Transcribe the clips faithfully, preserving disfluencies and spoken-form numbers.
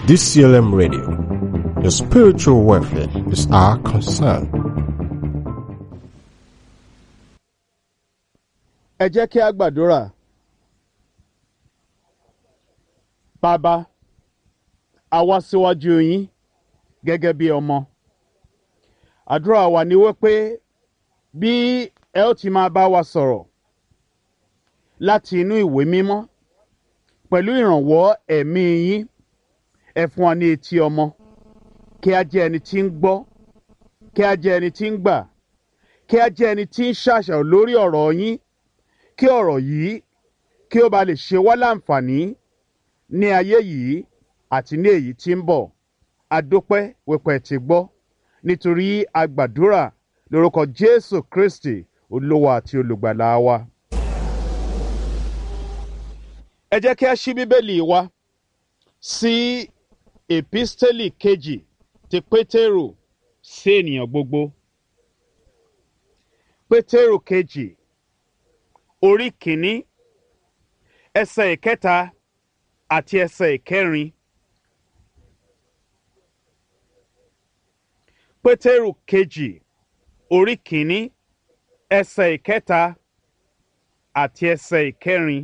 D C L M Radio. Your spiritual welfare is our concern. Ẹ jẹ́ kí a gbàdúrà. Bàbá, a wá síwájú yín gẹ́gẹ́ bí ọmọ. Àdúrà wa ni wípé bí ẹ ó ti máa bá wa sọ̀rọ̀ láti inú ìwé mímọ́ pẹ̀lú ìrànwọ́ ẹ̀mí yín, ẹ fún wa ní etí ọmọ, kí a jẹ́ ẹni tí ń gbọ́, kí a jẹ́ ẹni tí ń gbà, kí a jẹ́ ẹni tí ń ṣàṣàrò lórí ọ̀rọ̀ yín, kí ọ̀rọ̀ yìí kí ó ba lè ṣe wá láǹfààní ní ayé yìí àti ní èyí tí ń bọ̀. A dúpẹ́ wípé ẹ ti gbọ́, nítorí a gbàdúrà lórúkọ Jésù Kristi, Olúwa àti olùgbàlà wa. Ẹ jẹ́ kí a ṣí Bíbélì wa sí Èpísítélì kejì ti Pétérù sí ènìyàn gbogbo. Pétérù kejì orí kìíní ẹsẹ̀ ìkẹta àti ẹsẹ̀ ìkẹrin. Pétérù kejì orí kìíní ẹsẹ̀ ìkẹta àti ẹsẹ̀ ìkẹrin.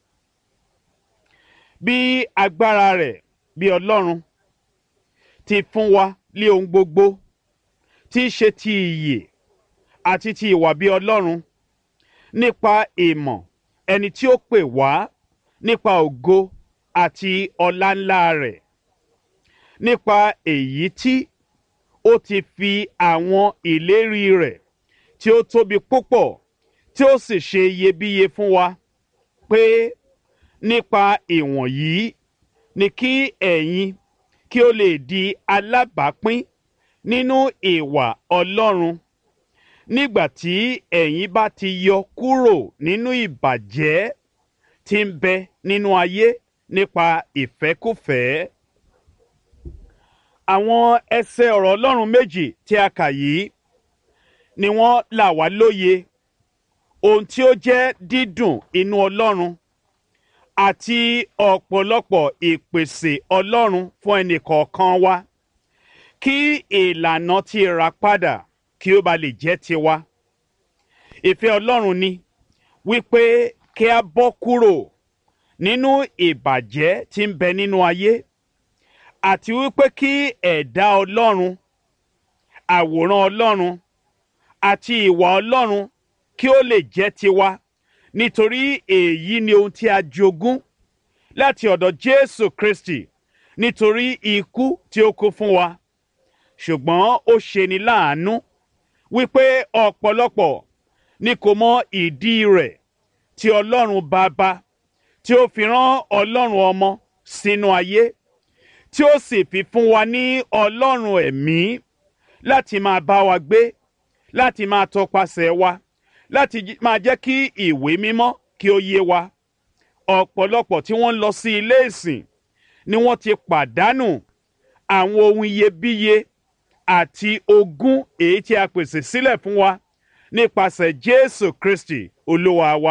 Bí agbára rẹ̀ bí Ọlọ́run ti fún wa lé ohun gbogbo tí í ṣe ti ìyè àti ti ìwà bí Ọlọ́run nípa ìmọ̀ ẹni tí ó pè wá nípa ògo àti ọlá ńlá rẹ̀, nípa èyí tí ó ti fi àwọn ìlérí rẹ̀ tí ó tóbi púpọ̀ tí ó sì ṣe iyebíye fún wa, pé nípa ìwọ̀nyí ni kí ẹ̀yin kí ó lè di alábàápín nínú ìwà Ọlọ́run nígbà tí ẹ̀yin bá ti yọ kúrò nínú ìbàjẹ́ tí ń bẹ nínú ayé nípa ìfẹ́kúfẹ̀ẹ́. Àwọn ẹsẹ̀ ọ̀rọ̀ Ọlọ́run méjì tí a kà yìí ni wọ́n là wá lóye ohun tí ó jẹ́ dídùn inú Ọlọ́run àti ọ̀pọ̀lọpọ̀ ìpèsè Ọlọ́run fún ẹnìkọ̀ọ̀kan wa, kí ìlànà ti rà padà kí ó ba lè jẹ́ tiwa. Ìfẹ́ Ọlọ́run ni wípé kí a bọ́ kúrò nínú ìbàjẹ́ tí ń bẹ nínú ayé, àti wípé kí ẹ̀dá Ọlọ́run, àwòrán Ọlọ́run àti ìwà Ọlọ́run kí ó lè jẹ́ tiwa, nítorí èyí ni ohun tí a jogún láti ọ̀dọ̀ Jésù Kristi, nítorí ikú tí ó kú fún wa. Ṣùgbọ́n ó ṣeni láàánú wípé ọ̀pọ̀lọpọ̀ ni kò mọ ìdí rẹ̀ tí Ọlọ́run Baba tí ó fi rán Ọlọ́run Ọmọ sínú ayé, tí ó sì fi fún wa ní Ọlọ́run ẹ̀mí láti máa bá wa gbé, láti máa tọpasẹ̀ wa, láti máa jẹ́ kí ìwé mímọ́ kí ó yé wa. Ọ̀pọ̀lọpọ̀ tí wọ́n ń lọ sí ilé ìsìn ni wọ́n ti pàdánù àwọn ohun iyebíye àti ogún èyí tí a pèsè sílẹ̀ fún wa nípasẹ̀ Jésù Kristi Olúwa wa.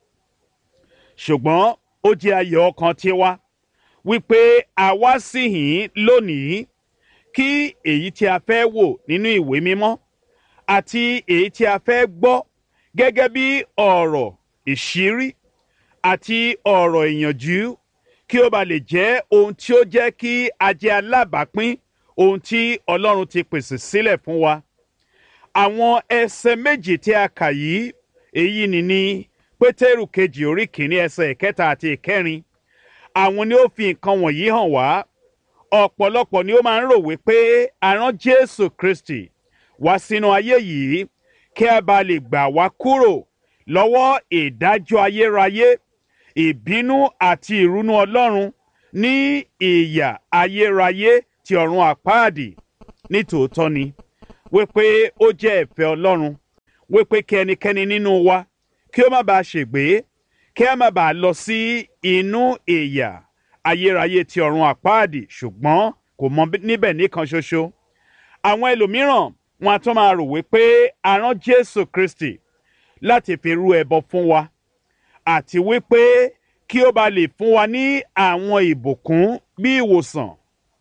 Ṣùgbọ́n ó jẹ́ ayọ̀ ọkàn tiwa wípé a wá síhìn lónìí kí èyí tí a fẹ́ wò nínú ìwé mímọ́ àti èyí tí a fẹ́ gbọ́ gẹ́gẹ́ bí ọ̀rọ̀ ìṣírí àti ọ̀rọ̀ ìyànjú kí ó ba lè jẹ́ ohun tí ó jẹ́ kí a jẹ́ alábàápín ohun tí Ọlọ́run ti pèsè sílẹ̀ fún wa. Àwọn ẹsẹ̀ méjì tí a kà yìí, èyí ni ní Pétérù kejì orí kìíní ẹsẹ̀ ìkẹta àti ìkẹrin. Àwọn ni ó fi nǹkan wọ̀nyí hàn wá. Ọ̀pọ̀lọpọ̀ ni ó máa ń rò wípé a rán Jésù Kristi wá sínú ayé yìí kí a bá lè gbà wá kúrò lọ́wọ́ ìdájọ́ ayérayé, ìbínú àti ìrunú Ọlọ́run ní ìyà ayérayé ti ọ̀run àpáàdì. Nítòótọ́ ni wípé ó jẹ́ ìfẹ́ Ọlọ́run wípé kí ẹnikẹ́ni nínú wa kí ó má bàa ṣègbé, kí a má bàa lọ sí inú ìyà ayérayé ti ọ̀run àpáàdì. Ṣùgbọ́n kò mọ níbẹ̀ nìkan ṣoṣo. Àwọn ẹlòmíràn wọn a tún máa rò wípé a rán Jésù Kristi láti fi rú ẹbọ fún wa, àti wípé kí ó ba lè fún wa ní àwọn ìbùkún bí ìwòsàn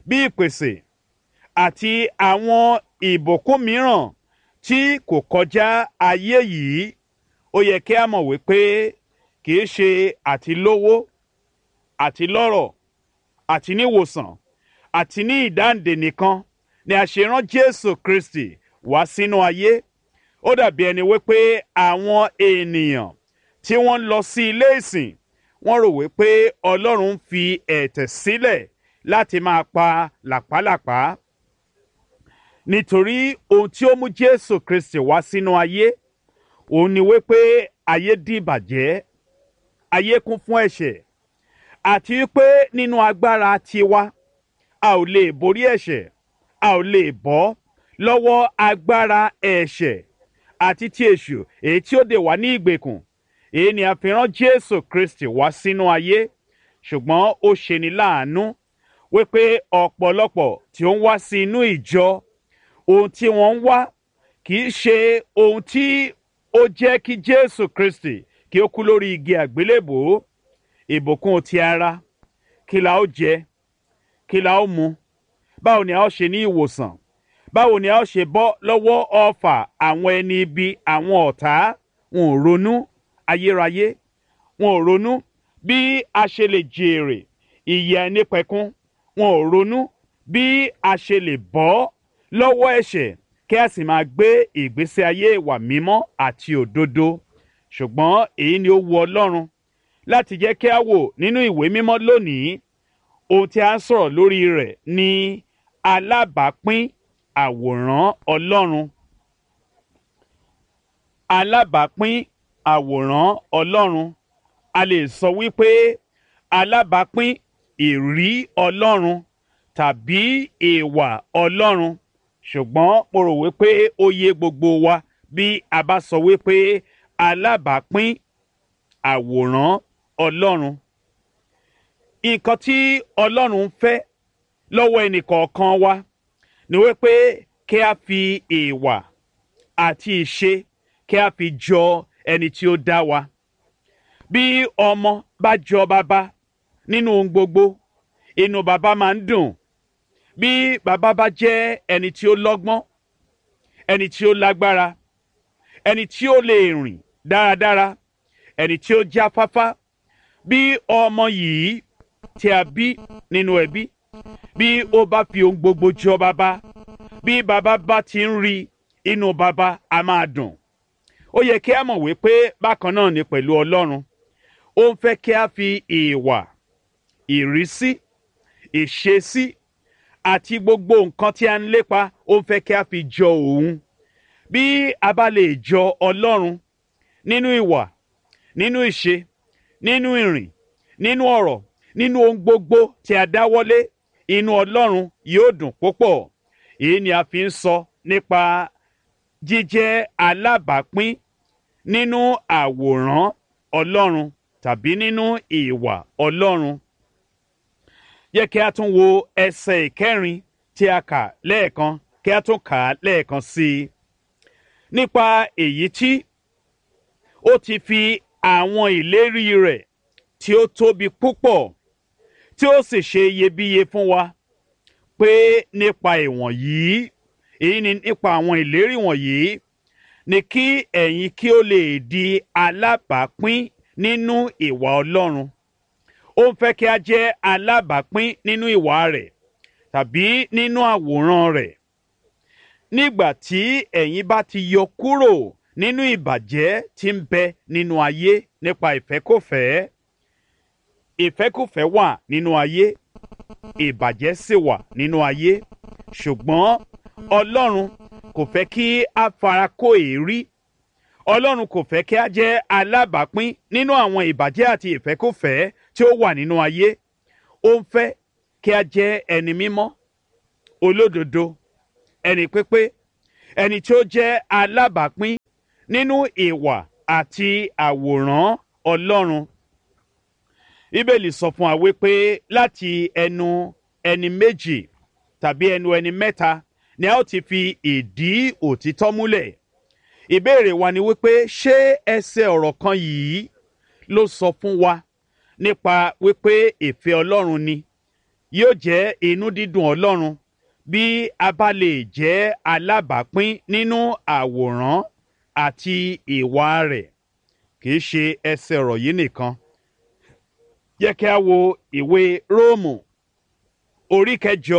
bí ìpèsè àti àwọn ìbùkún mìíràn tí kò kọjá ayé yìí. Ó yẹ kí a mọ̀ wípé kì í ṣe àti lówó àti lọ́rọ̀ àti níwòsàn àti ní ìdáǹdè nìkan ni a ṣe rán Jésù Kristi wá sínú ayé. Ó dàbí ẹni wípé àwọn ènìyàn tí wọ́n ń lọ sí ilé ìsìn wọ́n rò wípé Ọlọ́run ń fi ẹ̀tẹ̀ sílẹ̀ láti máa pa làpálàpá. Nítorí ohun tí ó mú Jésù Kristi wá sínú ayé òun ni wípé ayé dìbàjẹ́, ayé kún fún ẹ̀ṣẹ̀, àti wípé nínú agbára tiwa a ò lè borí ẹ̀ṣẹ̀, a ò lè bọ́ lọ́wọ́ agbára ẹ̀ṣẹ̀ àti ti èṣù èyí tí ó dè wá ní ìgbèkùn. Èyí ni a fi rán Jésù Kristi wá sínú ayé. Ṣùgbọ́n ó ṣeni láàánú wípé ọ̀pọ̀lọpọ̀ tí ó ń wá sí inú ìjọ, ohun tí wọ́n ń wá kì í ṣe ohun tí ó jẹ́ kí Jésù Kristi kí ó kú lórí igi àgbélébòó. Ìbùkún ti ara, kí la ó jẹ, kí la ó mu, báwo ni a ó ṣe ní ìwòsàn, báwo ni a ó ṣe bọ́ lọ́wọ́ ọfà àwọn ẹni ibi, àwọn ọ̀tá. Wọn ò ronú ayérayé, wọn ò ronú bí a ṣe lè jèrè ìyè àìnípẹ̀kun, wọn ò ronú bí a ṣe lè bọ́ lọ́wọ́ ẹ̀ṣẹ̀ kí a sì máa gbé ìgbésí ayé ìwà mímọ́ àti òdodo. Ṣùgbọ́n èyí ni ó wu Ọlọ́run láti jẹ́ kí a wò nínú ìwé mímọ́ lónìí. Ohun tí a ń sọ̀rọ̀ lórí rẹ̀ ni alábàápín àwòrán Ọlọ́run. Alábàápín àwòrán Ọlọ́run. A lè sọ wípé alábàápín ìrí Ọlọ́run tàbí ìwà Ọlọ́run. Ṣùgbọ́n mo rò wípé ó yé gbogbo wa bí a bá sọ wípé alábàápín àwòrán Ọlọ́run. Nǹkan tí Ọlọ́run ń fẹ́ lọ́wọ́ ẹnìkọ̀ọ̀kan wa ni wípé kí a fi ìwà àti ìṣe kí a fi jọ ẹni tí ó dá wa. Bí ọmọ bá jọ bàbá nínú ohun gbogbo, inú bàbá máa ń dùn. Bí bàbá bá jẹ́ ẹni tí ó lọ́gbọ́n, ẹni tí ó lágbára, ẹni tí ó lè rìn dáradára, ẹni tí ó jáfáfá, bí ọmọ yìí tí a bí nínú ẹbí, bí ó bá fi ohun gbogbo jọ bàbá, bí bàbá bá ti ń rí, inú bàbá a máa dùn. Ó yẹ kí a mọ̀ wípé bákan náà ni pẹ̀lú Ọlọ́run. Ó ń fẹ́ kí a fi ìwà, ìrísí, ìṣesí àti gbogbo nǹkan tí a ń lépa, ó ń fẹ́ kí a fi jọ òun. Bí a bá lè jọ Ọlọ́run nínú ìwà, nínú ìṣe, nínú ìrìn, nínú ọ̀rọ̀, nínú ohun gbogbo tí a dáwọ́lé, inú Ọlọ́run yóò dùn púpọ̀. Èyí ni a fi ń sọ nípa jíjẹ́ alábàápín nínú àwòrán Ọlọ́run tàbí nínú ìwà Ọlọ́run. Yẹ kí a tún wo ẹsẹ̀ ìkẹrin tí a kà lẹ́ẹ̀kan, kí a tún kà á lẹ́ẹ̀kan sí i. Nípa èyí tí ó ti fi àwọn ìlérí rẹ̀ tí ó tóbi púpọ̀ tí ó sì ṣe iyebíye fún wa, pé nípa ìwọ̀nyí, èyí ni nípa àwọn ìlérí wọ̀nyí, ni kí ẹ̀yin kí ó lè di alábàápín nínú ìwà Ọlọ́run. Ó ń fẹ́ kí a jẹ́ alábàápín nínú ìwà rẹ̀ tàbí nínú àwòrán rẹ̀. Nígbà tí ẹ̀yin bá ti yọ kúrò nínú ìbàjẹ́ tí ń bẹ nínú ayé nípa ìfẹ́kùfẹ́. Ìfẹ́kùfẹ́ wà nínú ayé, ìbàjẹ́ sì wà nínú ayé. Ṣùgbọ́n Ọlọ́run kò fẹ́ kí a fara kó èérí. Ọlọ́run kò fẹ́ kí a jẹ́ alábàápín nínú àwọn ìbàjẹ́ àti ìfẹ́kùfẹ́ tí ó wà nínú ayé. Ó ń fẹ́ kí a jẹ́ ẹni mímọ́, olódodo, ẹni pípé, ẹni tí ó jẹ́ alábàápín nínú ìwà àti àwòrán Ọlọ́run. Bíbélì sọ fún wa wípé láti ẹnu ẹni méjì tàbí ẹnu ẹni mẹ́ta ni a ó ti fi ìdí òtítọ́ múlẹ̀. Ìbéèrè wa ni wípé ṣé ẹsẹ̀ ọ̀rọ̀ kan yìí ló sọ fún wa nípa wípé ìfẹ́ Ọlọ́run ni yóò jẹ́ inú dídùn Ọlọ́run bí a bá lè jẹ́ alábàápín nínú àwòrán àti ìwà rẹ̀. Kì í ṣe ẹsẹ̀ ọ̀rọ̀ yìí nìkan. Jẹ́ kí a wo ìwé Róòmù orí kẹjọ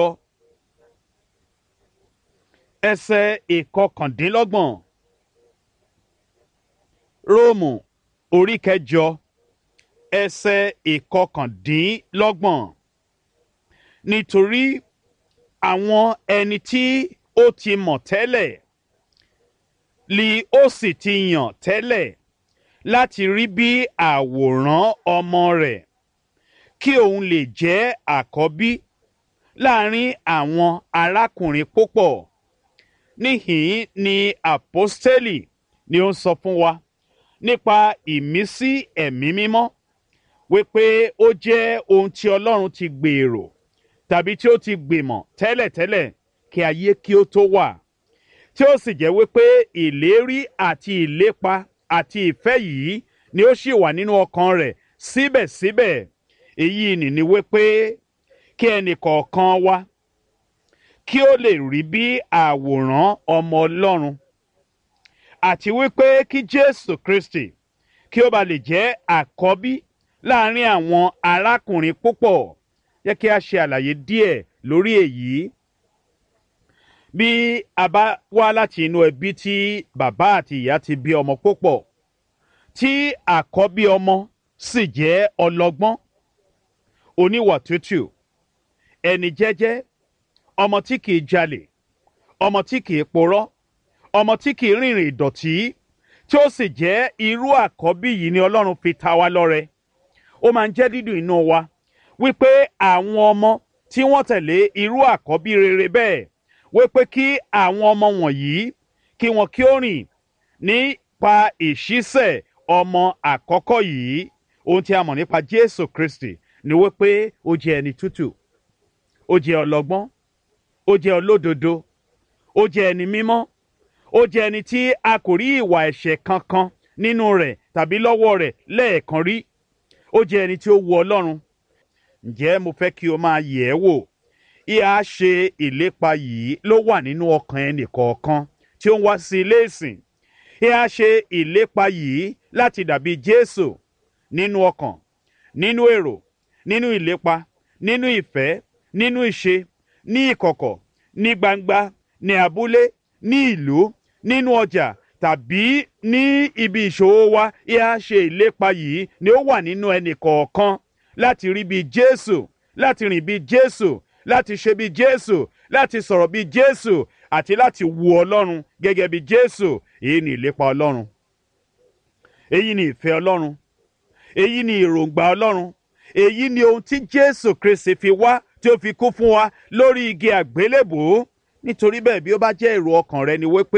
ẹsẹ̀ ìkọkàndínlọ́gbọ̀n. Róòmù orí kẹjọ ẹsẹ̀ ìkọkàndínlọ́gbọ̀n. Nítorí àwọn ẹni tí ó ti mọ̀ tẹ́lẹ̀ li ó sì ti yàn tẹ́lẹ̀ láti rí bí àwòrán ọmọ rẹ̀, kí òun lè jẹ́ àkọ́bí láàrin àwọn arákùnrin púpọ̀. Níhìn-ín ni àpọ́stélì ni ó ń sọ fún wa nípa ìmísí ẹ̀mí mímọ́, wípé ó jẹ́ ohun tí Ọlọ́run ti gbèrò tàbí tí ó ti gbìmọ̀ tẹ́lẹ̀tẹ́lẹ̀ kí ayé kí ó tó wà, tí ó sì jẹ́ wípé ìlérí àti ìlépa àti ìfẹ́ yìí ni ó sì wà nínú ọkàn rẹ̀ síbẹ̀síbẹ̀. Èyí nìní wípé kí ẹnì kọ̀ọ̀kan wa kí ó lè rí bí àwòrán ọmọ Ọlọ́run, àti wípé kí Jésù Kristi kí ó ba lè jẹ́ àkọ́bí láàrin àwọn arákùnrin púpọ̀. Jẹ́ kí a ṣe àlàyé díẹ̀ lórí èyí. Bí a bá wá láti inú ẹbí tí bàbá àti ìyá ti bí ọmọ púpọ̀, tí àkọ́bí ọmọ sì jẹ́ ọlọ́gbọ́n, oníwà tútù, ẹni jẹ́jẹ́, ọmọ tí kìí jalè, ọmọ tí kìí porọ́, ọmọ tí kìí rìnrìn ìdọ̀tí, tí ó sì jẹ́ irú àkọ́bí yìí ni Ọlọ́run fi ta wá lọ́rẹ. Ó máa ń jẹ́ dídùn inú wa wípé àwọn ọmọ tí wọ́n tẹ̀lé irú àkọ́bí rere bẹ́ẹ̀, wípé kí àwọn ọmọ wọ̀nyí kí wọn kí ó rìn nípa ìṣísẹ̀ ọmọ àkọ́kọ́ yìí. Ohun tí a mọ̀ nípa Jésù Kristi ni wípé ó jẹ́ ẹni tútù, ó jẹ́ ọlọ́gbọ́n, ó jẹ́ olódodo, ó jẹ́ ẹni mímọ́, ó jẹ́ ẹni tí a kò rí ìwà ẹ̀ṣẹ̀ kankan nínú rẹ̀ tàbí lọ́wọ́ rẹ̀ lẹ́ẹ̀kan rí. Ó jẹ́ ẹni tí ó wu Ọlọ́run. Ǹjẹ́ mo fẹ́ kí o máa yẹ̀ ẹ́ wò. Ìhà ṣe ìlépa yìí ló wà nínú ọkàn ẹnì kọ̀ọ̀kan tí ó ń wá sí ilé ìsìn. Ìhà ṣe ìlépa yìí láti dàbí Jésù nínú ọkàn, nínú èrò, nínú ìlépa, nínú ìfẹ́, nínú ìṣe, ní ìkọ̀kọ̀, ní gbangba, ní abúlé, ní ìlú, nínú ọjà tàbí ní ibi ìṣòwò wa. Ìhà ṣe ìlépa yìí ni ó wà nínú ẹnì kọ̀ọ̀kan láti rí bí Jésù, láti rìn bí Jésù, láti ṣe bí Jésù, láti sọ̀rọ̀ bí Jésù, àti láti wu Ọlọ́run gẹ́gẹ́ bí Jésù. Èyí ni ìlépa Ọlọ́run. Èyí ni ìfẹ́ Ọlọ́run. Èyí ni èròǹgbà Ọlọ́run. Èyí ni ohun tí Jésù Kristi fi wá, tí ó fi kú fún wa lórí igi àgbélébùú. Nítorí bẹ́ẹ̀, bí ó bá jẹ́ èrò ọkàn rẹ ni wípé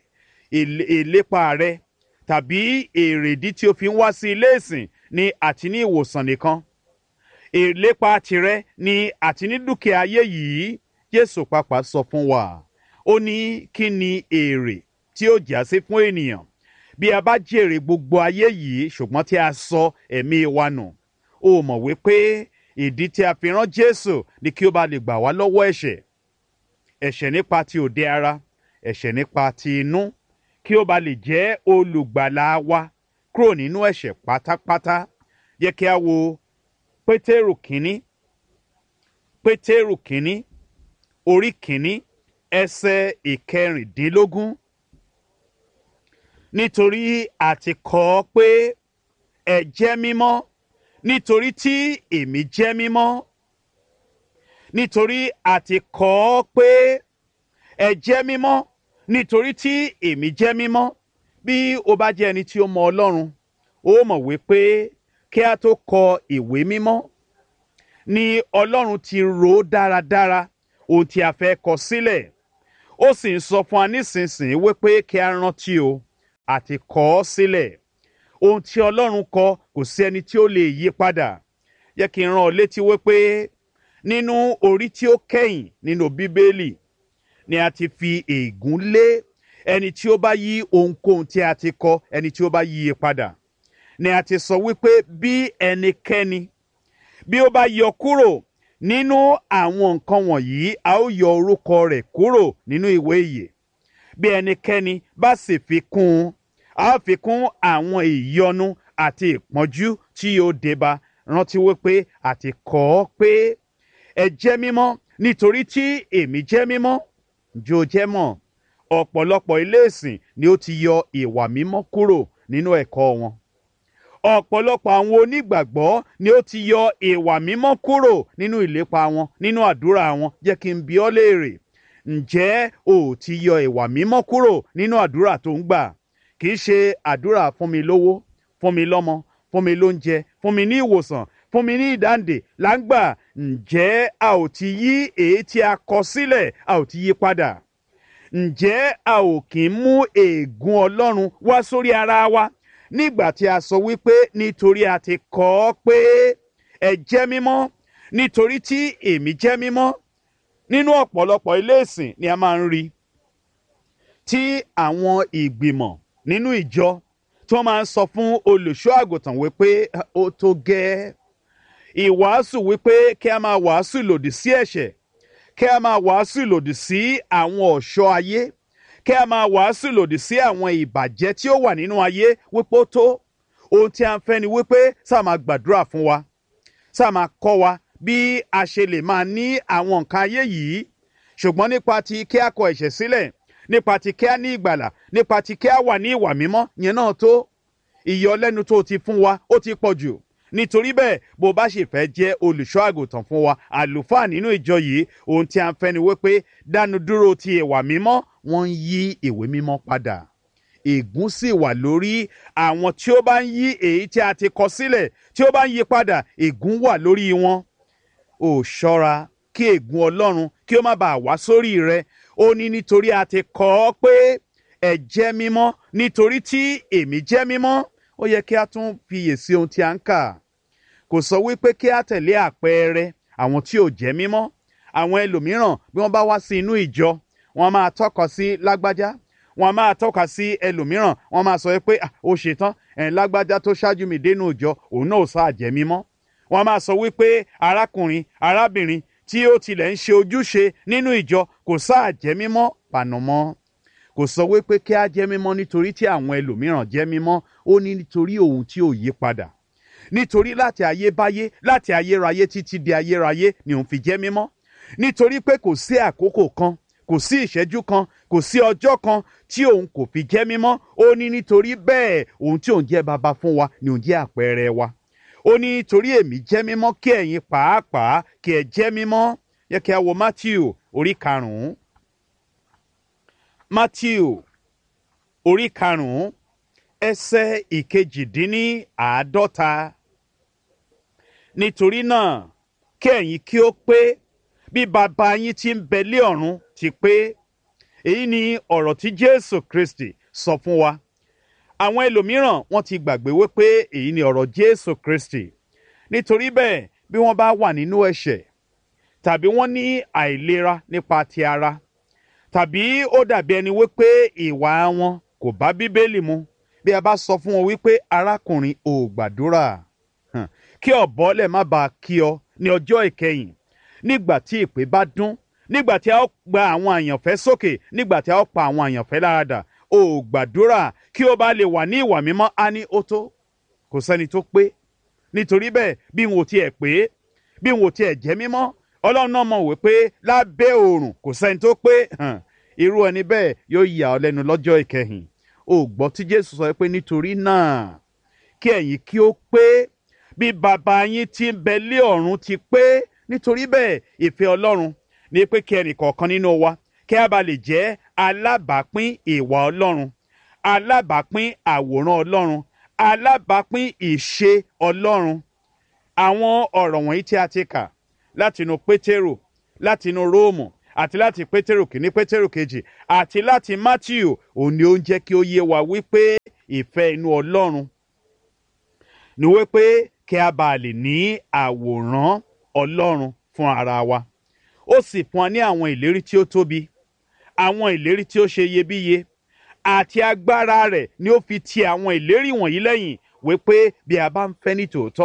ìlépa rẹ tàbí èrèdí tí ó fi ń wá sí ilé ìsìn ni àti ní ìwòsàn nìkan, ìlépa tirẹ̀ ni àti ní dúkìá ayé yìí, Jésù pàápàá sọ fún wa. Ó ní kí ni èrè tí ó já sí fún ènìyàn bí a bá jèrè gbogbo ayé yìí ṣùgbọ́n tí a sọ ẹ̀mí wa nù. Ó mọ̀ wípé ìdí tí a fi rán Jésù ni kí ó bá lè gbà wá lọ́wọ́ ẹ̀ṣẹ̀. Ẹ̀ṣẹ̀ nípa ti òde ara, ẹ̀ṣẹ̀ nípa ti inú, kí ó bá lè jẹ́ olùgbàlà wa kúrò nínú ẹ̀ṣẹ̀ pátápátá. Jẹ́ kí a wo Pétérù kínní, Pétérù kínní, orí kínní, ẹsẹ̀ ìkẹrìndínlógún. Nítorí a ti kọ ọ́ pé ẹ jẹ́ mímọ́, nítorí tí èmi jẹ́ mímọ́. Nítorí a ti kọ ọ́ pé ẹ jẹ́ mímọ́, nítorí tí èmi jẹ́ mímọ́. Bí o bá jẹ́ ẹni tí ó mọ Ọlọ́run, ó mọ̀ wípé kí a tó kọ ìwé mímọ́ ni Ọlọ́run ti rò dáradára ohun tí a fẹ́ kọ sílẹ̀. Ó sì ń sọ fún wa nísinsìnyí wípé kí a rántí o, àti kọ ọ́ sílẹ̀. Ohun tí Ọlọ́run kọ kò sí ẹni tí ó lè yí padà. Jẹ́ kí n rán ọ létí wípé nínú orí tí ó kẹ́yìn nínú Bíbélì ni a ti fi ègún lé ẹni tí ó bá yí ohunkóhun tí a ti kọ, ẹni tí ó bá yí i padà. Ni a ti sọ wípé bí ẹnikẹ́ni bí ó bá yọ kúrò nínú àwọn nǹkan wọ̀nyí a ó yọ orúkọ rẹ̀ kúrò nínú ìwé ìyè bí ẹnikẹ́ni bá sì fi kún un a ó fi kún àwọn ìyọnu àti ìpọ́njú tí yóò débá rántí wípé àti kọ́ ọ pé ẹ jẹ́ mímọ́ nítorí tí èmi jẹ́ mímọ́ jò jẹ́ mọ́ ọ̀pọ̀lọpọ̀ ilé ìsìn ni ó ti yọ ìwà mímọ́ kúrò nínú ẹ̀kọ́ wọn ọ̀pọ̀lọpọ̀ àwọn onígbàgbọ́ ni ó ti yọ ìwà mímọ́ kúrò nínú ìlépa wọn nínú àdúrà wọn jẹ́ kí n bi ọ́ léèrè ǹjẹ́ o ti yọ ìwà mímọ́ kúrò nínú àdúrà tó ń gbà kì í ṣe àdúrà fún mi lówó fún mi lọ́mọ fún mi lóúnjẹ fún mi ní ìwòsàn fún mi ní ìdáǹdè là ń gbà ǹjẹ́ a ò ti yí èyí tí a kọ sílẹ̀ a ò ti yí padà ǹjẹ́ a ò kì í mú ègún Ọlọ́run wá sórí ara wa nígbà tí a sọ wípé nítorí a ti kọ ọ́ pé ẹ jẹ́ mímọ́ nítorí tí èmi jẹ́ mímọ́ nínú ọ̀pọ̀lọpọ̀ ilé ìsìn ni a máa ń rí tí àwọn ìgbìmọ̀ nínú ìjọ tí wọ́n máa ń sọ fún olùṣọ́ àgùntàn wípé ó tó gẹ́ẹ́ ìwàásù wípé kí a máa wàásù lòdì sí ẹ̀ṣẹ̀ kí a máa wàásù lòdì sí àwọn ọ̀ṣọ́ ayé kí a máa wàásù lòdì sí àwọn ìbàjẹ́ tí ó wà nínú ayé wípé ó tó ohun tí a ń fẹ́ ni wípé sáà máa gbàdúrà fún wa sáà máa kọ́ wa bí a ṣe lè máa ní àwọn nǹkan ayé yìí ṣùgbọ́n nípa ti kí a kọ ẹ̀ṣẹ̀ sílẹ̀ nípa ti kí a ní ìgbàlà nípa ti kí a wà ní ìwà mímọ́ yẹn náà tó ìyọlẹ́nu tó ti fún wa ó ti pọ̀ jù nítorí bẹ́ẹ̀ bó bá sì fẹ́ jẹ́ olùṣọ́ àgùntàn fún wa àlùfáà nínú ìjọ yìí ohun tí a ń fẹ́ ni wípé dánu dúró ti ìwà mímọ́ wọ́n ń yí ìwé mímọ́ padà ègún sì wà lórí àwọn tí ó bá ń yí èyí tí a ti kọ sílẹ̀ tí ó bá ń yí padà ègún wà lórí wọn ò ṣọ́ra kí ègún Ọlọ́run kí ó má bàa wá sórí rẹ ó ní nítorí a ti kọ ọ́ pé ẹ jẹ́ mímọ́ nítorí tí èmi jẹ́ mímọ́ ó yẹ kí a tún fiyèsí ohun tí a ń kà kò sọ wípé kí a tẹ̀lé àpẹẹrẹ àwọn tí ò jẹ́ mímọ́ àwọn ẹlòmíràn bí wọ́n bá wá sí inú ìjọ wọ́n máa tọ́ka sí lágbájá wọ́n máa tọ́ka sí ẹlòmíràn wọ́n máa sọ pé ó ṣetán ẹ̀ lágbájá tó ṣáájú mi dénú ìjọ òun náà ò sáà jẹ́ mímọ́ wọ́n máa sọ wípé arákùnrin arábìnrin tí ó tilẹ̀ ń ṣe ojúṣe nínú ìjọ kò sáà jẹ́ mímọ́ pànàmọ́ kò sọ wípé kí a jẹ́ mímọ́ nítorí tí àwọn ẹlòmíràn jẹ́ mímọ́ ó ní nítorí òun tí ò yí padà nítorí láti ayébáyé láti ayérayé títí di ayérayé ni òun fi jẹ́ mímọ́ nítorí pé kò sí àkókò kan kò sí ìṣẹ́jú kan kò sí ọjọ́ kan tí òun kò fi jẹ́ mímọ́ ó ní nítorí bẹ́ẹ̀ òun tí òun jẹ́ baba fún wa ni òun jẹ́ àpẹẹrẹ wa ó ní nítorí èmi jẹ́ mímọ́ kí ẹ̀yin pàápàá kí ẹ jẹ́ mímọ́ yẹ kí a wo Matthew orí karùn-ún Matthew orí karùn-ún ẹsẹ̀ ìkejìdínníàádọ́ta nítorí náà kí ẹ̀yin kí ó pé bí baba yín tí ń bẹ lé ọ̀run ti pé èyí ni ọ̀rọ̀ tí Jésù Kristi sọ fún wa àwọn ẹlòmíràn wọ́n ti gbàgbé wípé èyí ni ọ̀rọ̀ Jésù Kristi nítorí bẹ́ẹ̀ bí wọ́n bá wà nínú ẹ̀ṣẹ̀ tàbí wọ́n ní àìlera nípa ti ara tàbí ó dàbí ẹni wípé ìwà wọn kò bá Bíbélì mu bí a bá sọ fún wọn wípé arákùnrin ò gbàdúrà kí ọ̀bọ̀lẹ̀ má bàa kí ọ ní ọjọ́ ìkẹyìn nígbà tí ìpè bá dún nígbà tí a ó gba àwọn àyànfẹ́ sókè nígbà tí a ó pa àwọn àyànfẹ́ láradà ò gbàdúrà kí ó bá lè wà ní ìwà mímọ́ á ní ó tó kò sẹ́ni tó pé nítorí bẹ́ẹ̀ bí wọn ò tiẹ̀ pé bí wọn ò tiẹ̀ jẹ́ mímọ́ Ọlọ́run náà mọ̀ wípé lábẹ́ oòrùn kò sẹ́ni tó pé irú ẹni bẹ́ẹ̀ yóò yà ọ́ lẹ́nu lọ́jọ́ ìkẹyìn ó gbọ́ tí Jésù sọ pé nítorí náà kí ẹ̀yin kí ó pé bí bàbá yín tí ń bẹ lé ọ̀run ti pé nítorí bẹ́ẹ̀ ìfẹ́ Ọlọ́run ní pé kí ẹnì kọ̀ọ̀kan nínú wa kí a bá lè jẹ́ alábàápín ìwà Ọlọ́run alábàápín àwòrán Ọlọ́run alábàápín ìṣe Ọlọ́run àwọn ọ̀rọ̀ wọ̀nyí tí a ti kà látinú Pétérù látinú Róòmù àti láti Pétérù kìíní Pétérù kejì àti láti Mátíù òun ni ó ń jẹ́ kí ó yé wa wípé ìfẹ́ inú Ọlọ́run ni wípé kí a bá lè ní àwòrán Ọlọ́run fún ara wa ó sì fún wa ní àwọn ìlérí tí ó tóbi àwọn ìlérí tí ó ṣe iyebíye àti agbára rẹ̀ ni ó fi ti àwọn ìlérí wọ̀nyí lẹ́yìn wípé bí a bá ń fẹ́ ní tòótọ́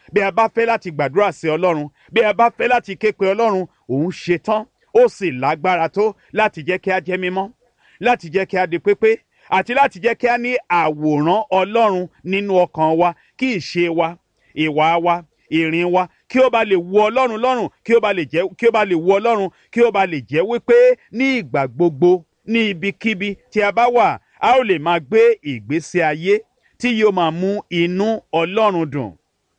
bí a bá fẹ́ láti gbàdúrà sí ọlọ́run bí a bá fẹ́ láti ké pe ọlọ́run òun ṣetán ó sì lágbára tó láti jẹ́ kí a jẹ́ mímọ́ láti jẹ́ kí a di pépé àti láti jẹ́ kí a ní àwòrán ọlọ́run nínú ọkàn wa kí ìṣe wa ìwà wa ìrìn wa kí ó bá lè wu ọlọ́run lọ́rùn kí ó bá lè jẹ́ kí ó bá lè wu ọlọ́run kí ó bá lè jẹ́ wípé ní ìgbà gbogbo ní ibikíbi tí a bá wà a ó lè máa gbé ìgbésí ayé tí yóò máa mú inú ọlọ́run dùn.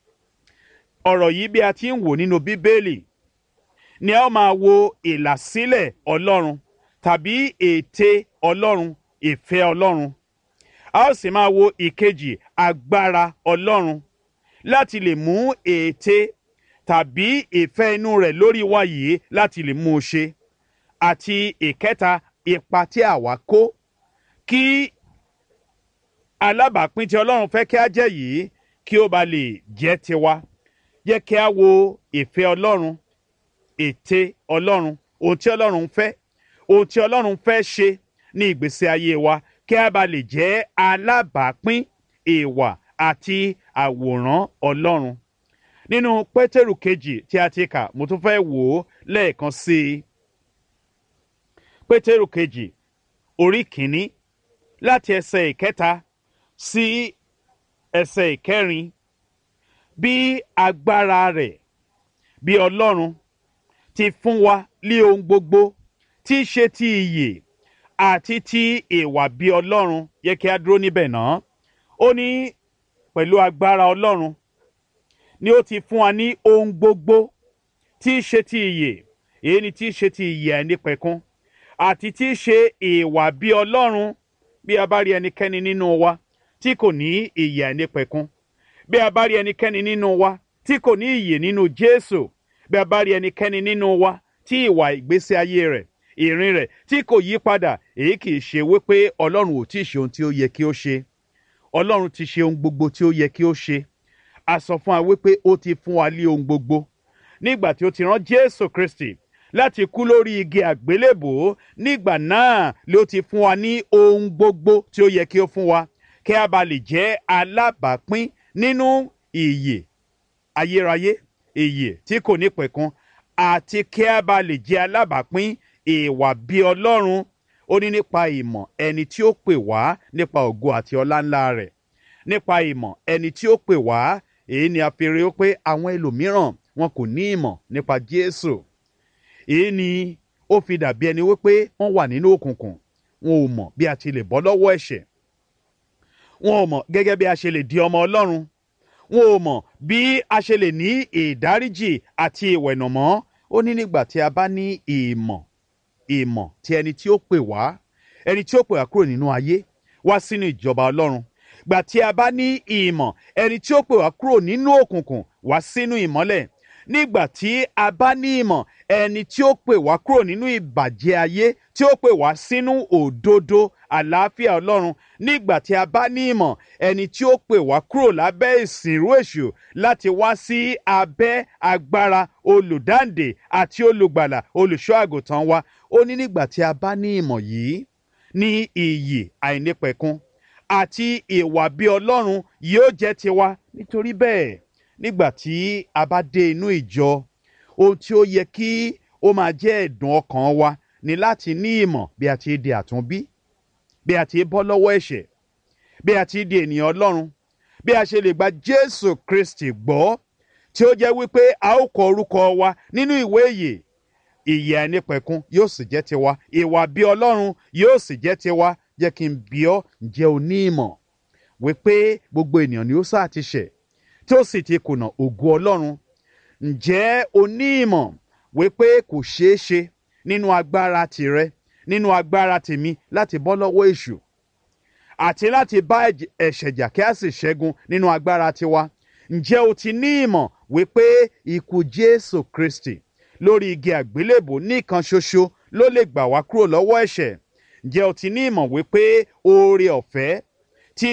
ọ̀rọ̀ yìí bí a ti ń wò nínú bíbélì ni a ó máa wo ìlàsílẹ̀ ọlọ́run tàbí ète ọlọ́run ìfẹ́ ọlọ́run a ó sì máa wo ìkejì agbára ọlọ́run láti lè mú ète tàbí ìfẹ́ inú rẹ̀ lórí wa yìí láti lè mú un ṣe àti ìkẹta ipa tí àwa kó kí alábàápín tí ọlọ́run fẹ́ kí a jẹ́ yìí kí ó ba lè jẹ́ tiwa jẹ́ kí a wo ìfẹ́ ọlọ́run ète ọlọ́run ohun tí ọlọ́run fẹ́ ohun tí ọlọ́run fẹ́ ṣe ní ìgbésí ayé wa kí a bá lè jẹ́ alábàápín ìwà àti àwòrán ọlọ́run. nínú pétérù kejì tí a ti kà mo tún fẹ́ wò ó lẹ́ẹ̀kan sí i. pétérù kejì orí kìíní láti ẹsẹ̀ ìkẹta sí ẹsẹ̀ ìkẹrin bí agbára rẹ̀ bí ọlọ́run ti fún wa lé ohun gbogbo tí í ṣe ti ìyè àti ti ìwà bí ọlọ́run yẹ kí a dúró níbẹ̀ náà. ó ní pẹ̀lú agbára ọlọ́run ni ó ti fún wa ní ohun gbogbo tí í ṣe ti ìyè èyí ni tí í ṣe ti ìyè àìnípẹ̀kun àti tí í ṣe ìwà bí ọlọ́run bí a bá rí ẹnikẹ́ni nínú wa tí kò ní ìyè àìnípẹ̀kun bí a bá rí ẹnikẹ́ni nínú wa tí kò ní ìyè nínú Jésù bí a bá rí ẹnikẹ́ni nínú wa tí ìwà ìgbésí ayé rẹ̀ ìrìn rẹ̀ tí kò yí padà èyí kì í ṣe wípé ọlọ́run ò tí ì ṣe ohun tí ó yẹ kí ó ṣe ọlọ́run ti ṣe ohun gbogbo tí ó yẹ kí ó ṣe a sọ fún wa wípé ó ti fún wa lé ohun gbogbo nígbà tí ó ti rán Jésù Kristi láti kú lórí igi àgbélébòó nígbà náà ló ti fún wa ní ohun gbogbo tí ó yẹ kí ó fún wa kí a bá lè jẹ́ alábàápín nínú ìyè ayérayé ìyè tí kò ní pẹ̀kun àti kí a bá lè jẹ́ alábàápín ìwà bí ọlọ́run ó ní nípa ìmọ̀ ẹni tí ó pè wá nípa ògo àti ọlá ńlá rẹ̀ nípa ìmọ̀ ẹni tí ó pè wá èyí ni a fi rí i pé àwọn ẹlòmíràn wọn kò ní ìmọ̀ nípa Jésù èyí ni ó fi dàbí ẹni wípé wọ́n wà nínú òkùnkùn wọn ò mọ̀ bí a ti lè bọ́ lọ́wọ́ ẹ̀ṣẹ̀ wọn ò mọ̀ gẹ́gẹ́ bí a ṣe lè di ọmọ ọlọ́run wọn ò mọ̀ bí a ṣe lè ní ìdáríjì àti ìwẹ̀nùmọ́ ó ní nígbà tí a bá ní ìmọ̀ ìmọ̀ tí ẹni tí ó pè wá ẹni tí ó pè wá kúrò nínú ayé wá sínú ìjọba ọlọ́run gbà tí a bá ní ìmọ̀ ẹni tí ó pè wá kúrò nínú òkùnkùn wá sínú ìmọ́lẹ̀ nígbà tí a bá ní ìmọ̀ ẹni tí ó pè wá kúrò nínú ìbàjẹ́ ayé tí ó pè wá sínú òdodo àlàáfíà ọlọ́run nígbà tí a bá ní ìmọ̀ ẹni tí ó pè wá kúrò lábẹ́ ìsìnrú èṣù láti wá sí abẹ́ agbára olùdáǹdè àti olùgbàlà olùṣọ́ àgùntàn wa ó ní nígbà tí a bá ní ìmọ̀ yìí ní iyì àìnípẹ̀kun àti ìwà bí ọlọ́run yóò jẹ́ tiwa nítorí bẹ́ẹ̀ nígbà tí a bá dé inú ìjọ ohun tí ó yẹ kí ó máa jẹ́ ẹ̀dùn ọkàn wa ni láti ní ìmọ̀ bí a ti di àtúnbí bí a ti bọ́ lọ́wọ́ ẹ̀ṣẹ̀ bí a ti di ènìyàn ọlọ́run bí a ṣe lè gba Jésù Kristi gbọ́ tí ó jẹ́ wípé a ó kọ orúkọ wa nínú ìwé ìyè ìyè àìnípẹ̀kun yóò sì jẹ́ tiwa ìwà bí ọlọ́run yóò sì jẹ́ tiwa jẹ́ kí n bi ọ́ ǹjẹ́ o ní ìmọ̀ wípé gbogbo ènìyàn ni ó sáà ti ṣẹ̀ tí ó sì ti kùnà ògo ọlọ́run ǹjẹ́ o ní ìmọ̀ wípé kò ṣeé ṣe nínú agbára tìrẹ nínú agbára tèmi láti bọ́ lọ́wọ́ èṣù àti láti bá ẹ̀ṣẹ̀ jà kí a sì ṣẹ́gun nínú agbára tiwa ǹjẹ́ o ti ní ìmọ̀ wípé ikú Jésù Kristi lórí igi àgbélébò nìkan ṣoṣo ló lè gbà wá kúrò lọ́wọ́ ẹ̀ṣẹ̀ ǹjẹ́ o ti ní ìmọ̀ wípé oore ọ̀fẹ́